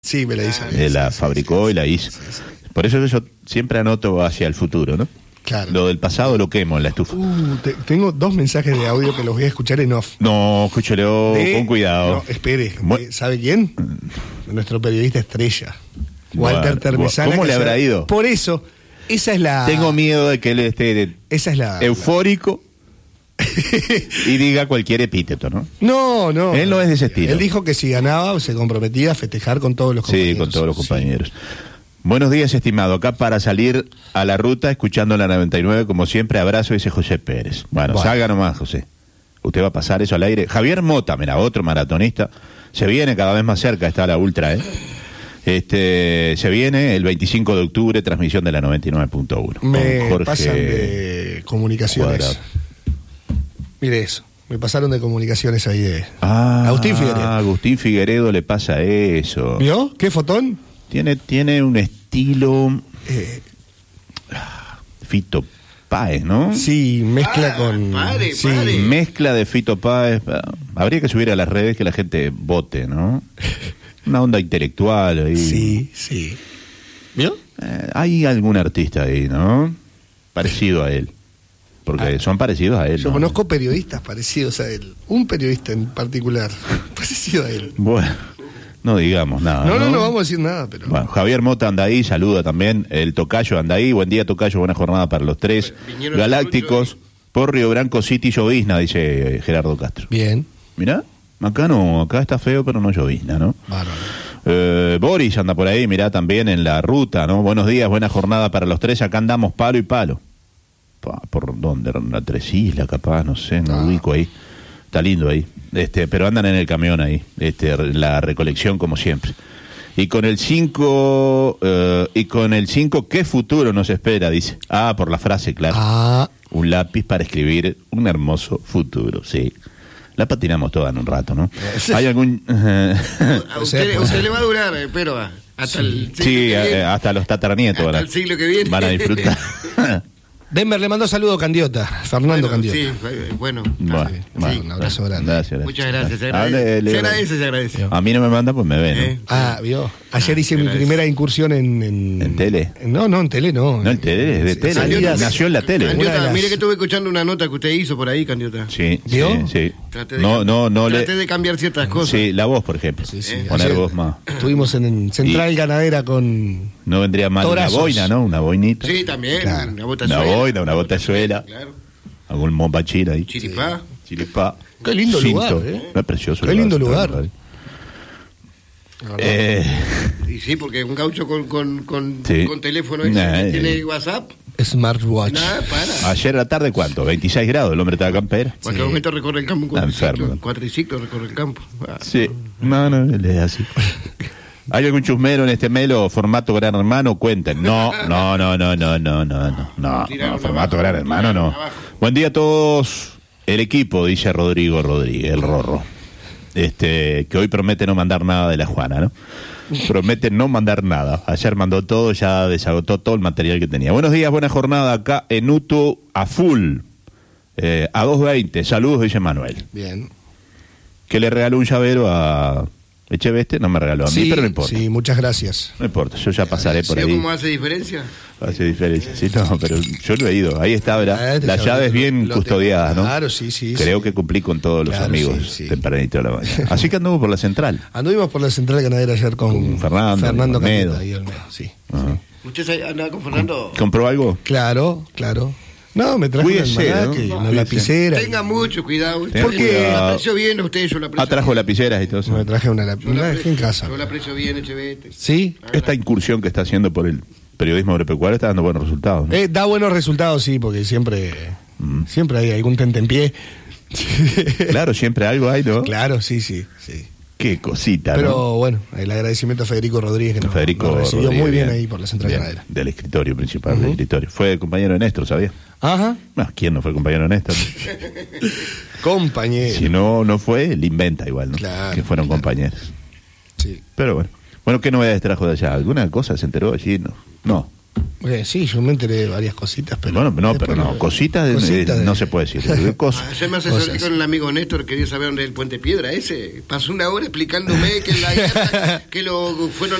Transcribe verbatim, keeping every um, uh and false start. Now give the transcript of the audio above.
Sí, me la hizo. Eh, la sí, fabricó sí, y la sí, hizo. sí, sí. Por eso yo siempre anoto hacia el futuro, ¿no? Claro. Lo del pasado lo quemo en la estufa. Uh, te- tengo dos mensajes de audio que los voy a escuchar en off. No, escúchelo De- con cuidado. No, espere. Bu- de- ¿Sabe quién? Nuestro periodista estrella. Walter Bueno, Termesana. ¿cómo que le se- habrá ido? Por eso, esa es la... Tengo miedo de que él esté Esa es la... eufórico y diga cualquier epíteto, ¿no? No, no. Él no es de ese estilo. Él dijo que si ganaba se comprometía a festejar con todos los compañeros. Sí, con todos los Sí. compañeros. Buenos días, estimado. Acá para salir a la ruta, escuchando la noventa y nueve, como siempre, abrazo, dice José Pérez. Bueno, Bueno. salga nomás, José. Usted va a pasar eso al aire. Javier Mota, mira, otro maratonista. Se viene cada vez más cerca, está la ultra, ¿eh? Este, se viene el veinticinco de octubre, transmisión de la noventa y nueve punto uno. Me pasan de comunicaciones. Cuadrado. Mire eso. Me pasaron de comunicaciones ahí de... Ah, Agustín Figueredo. Agustín Figueredo le pasa eso. ¿Vio? ¿Qué fotón? Tiene, tiene un estilo Eh, Fito Páez, ¿no? sí, mezcla Ah, con... pare, sí. pare. Mezcla de Fito Páez. ah, Habría que subir a las redes que la gente vote, ¿no? Una onda intelectual ahí. Sí, sí. ¿Vio? Eh, hay algún artista ahí, ¿no? Parecido a él. Porque son parecidos a él. Yo ¿no? conozco periodistas parecidos a él. Un periodista en particular parecido a él. Bueno, no digamos nada. No, no, no vamos a decir nada, pero... Bueno, Javier Mota anda ahí, saluda también. El Tocayo anda ahí. Buen día, Tocayo. Buena jornada para los tres. Vinieron Galácticos por Río Branco City, llovizna, dice eh, Gerardo Castro. Bien. Mirá, acá no, acá está feo, pero no llovizna, ¿no? Bárbaro. Eh, Boris anda por ahí, mirá también en la ruta, ¿no? Buenos días, buena jornada para los tres. Acá andamos palo y palo. Pa, ¿Por dónde? La Tres Islas, capaz, no sé, no Ah. ubico ahí. Está lindo ahí. Este, pero andan en el camión ahí, este, la recolección como siempre. Y con el cinco, eh, y con el cinco, ¿qué futuro nos espera? Dice. Ah, por la frase, claro. Ah, Un lápiz para escribir un hermoso futuro, sí. La patinamos toda en un rato, ¿no? Sí. ¿Hay algún...? A O sea, usted, pues- usted le va a durar, eh, pero ah, hasta el siglo Sí, que eh, viene. hasta los tataranietos Hasta van a, el siglo que viene. van a disfrutar. Denver le mandó saludo a Candiota, Fernando Bueno, Candiota. sí, eh, bueno. Bueno, Sí, bueno, un abrazo grande. Gracias, gracias. Muchas gracias. Se Ah, agradece, le- le- se agradece, se agradece. A mí no me manda, pues me ven. ¿no? Eh. Ah, vio. Ayer hice mi gracias. primera incursión en... ¿En, ¿En tele? No, no, en tele no. No, en tele, es de Sí, tele. salidas- Nació en la tele. Una de Candiota, las- mire que estuve escuchando una nota que usted hizo por ahí, Candiota. Sí, ¿Vio? sí, sí. Traté de, No, no, no traté le... de cambiar ciertas cosas. Sí, la voz, por ejemplo. Sí, sí. Poner Ayer voz más. Estuvimos en, en Central Ganadera con... No vendría mal Torazos. una boina, ¿no? Una boinita. Sí, también. Claro. Una bota Una suela. boina, una botazuela. Claro. Algún mombachín ahí. Chiripá. Chiripá. Qué lindo Cinto. lugar, ¿eh? No, es precioso. Qué lindo lugar. está, Eh, Y sí, porque un gaucho con, con, con, Sí. con teléfono ese, Nah, eh. tiene WhatsApp. Smartwatch. Nada, para. ayer a la tarde, ¿cuánto? veintiséis grados, el hombre estaba campera. En cualquier momento recorre el campo en Está enfermo. cuatriciclo. Cuatriciclo recorre el campo. Ah. Sí, no, no, él es así. ¿Hay algún chusmero en este melo formato Gran Hermano? Cuenten. No, no, no, no, no, no, no, no, no, Tiraron no, formato abajo, Gran Hermano no. tiraron abajo. Buen día a todos. El equipo, dice Rodrigo Rodríguez, el Rorro. Este, que hoy promete no mandar nada de la Juana, ¿no? Promete no mandar nada. Ayer mandó todo, ya desagotó todo el material que tenía. Buenos días, buena jornada acá en Uto a full. Eh, a dos veinte. Saludos, dice Manuel. Bien. Que le regaló un llavero a Echeveste, no me regaló a mí, Sí, pero no importa. sí, muchas gracias. No importa, yo ya pasaré por ¿Sí ahí. cómo hace diferencia? Hace diferencia. Sí, no, pero yo lo he ido. Ahí está, ¿verdad? Ah, te Las sabía, llaves lo- bien lo custodiadas, tengo. ¿no? Claro, sí, sí. Creo sí. que cumplí con todos los Claro, amigos sí, sí. tempranito de la mañana. Así que anduvo por la central. Anduvimos por la Central Ganadera ayer con, Con Fernando, Fernando Olmedo. Candiota y Olmedo, sí. Ajá. ¿Usted se- andaba con Fernando? ¿Compró algo? Claro, claro. No, me traje Cuídese, un almanaque, ¿no? una Cuídese. lapicera. Tenga mucho cuidado. Tenga Porque cuidado. la aprecio bien a usted, yo la aprecio Ah, trajo bien. lapiceras y todo eso. Me traje una Yo lapicera. la La dejé en aprecio- casa. Yo la aprecio bien, Echeveste. Sí. Esta incursión que está haciendo por el periodismo agropecuario está dando buenos resultados, ¿no? Eh, da buenos resultados, sí, porque siempre, Mm. siempre hay algún tentempié. Claro, siempre algo hay, ¿no? Claro, sí, sí, sí. Qué cosita, Pero ¿no? bueno, el agradecimiento a Federico Rodríguez, que nos, Federico nos recibió Rodríguez, muy bien, ahí por la Central bien, Ganadera. del escritorio principal, Ujú. del escritorio. Fue compañero de Néstor, ¿sabía? Ajá, No, ¿quién no fue compañero de Néstor? compañero. Si no, no fue, él inventa igual, ¿no? Claro, que fueron claro. compañeros. Sí. Pero bueno. Bueno, ¿qué novedades trajo de allá? ¿Alguna cosa se enteró allí? No. No. Eh, sí, yo me enteré de varias cositas, pero... Bueno, no, después pero no, cositas, de- cositas de- de- no se puede decir. Cosas. Ayer me asesoré Cosas. con el amigo Néstor, quería saber dónde es el Puente Piedra ese. Pasó una hora explicándome que la guerra, que lo fueron